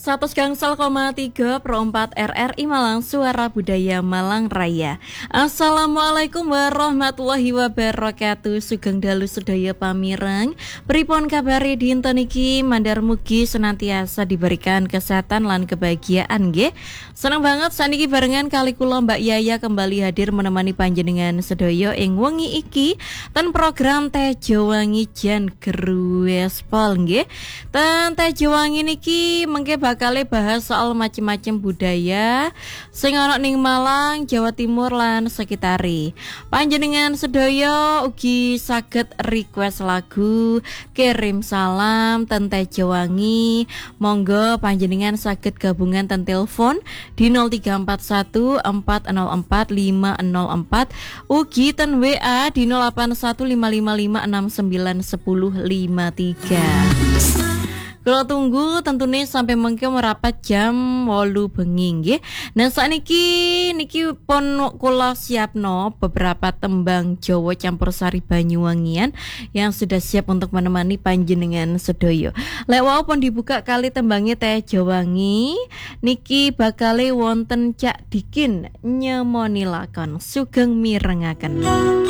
100,3 per 4 RRI Malang, Suara Budaya Malang Raya. Assalamualaikum warahmatullahi wabarakatuh. Sugeng dalu sedaya pamireng. Pripun kabare dinten iki? Mandar mugi senantiasa diberikan kesehatan lan kebahagiaan nggih. Seneng banget saniki barengan kali kula Mbak Yaya kembali hadir menemani panjenengan sedaya ing wengi iki ten program Teh Jawangi Jan Gruespol nggih. Ten Teh Jawangi niki mengke bakal bahas soal macam-macam budaya sing ana ning Malang, Jawa Timur lan sekitari. Panjenengan sedaya ugi saged request lagu, kirim salam ten Teh Jawangi. Monggo panjenengan saged gabungan ten telepon di 0341 404 504, ugi ten WA di 081555691053. Kalau tunggu tentunya sampai mengke merapat jam 8 bengi nggih. Nah sakniki pun kula siapno beberapa tembang Jawa campursari Banyuwangian yang sudah siap untuk menemani panjenengan sedaya. Lek wau pun dibuka kali tembangnya Teh Jawangi niki bakale wonten Cak Dikin nyemoni lakon sugeng mirengaken.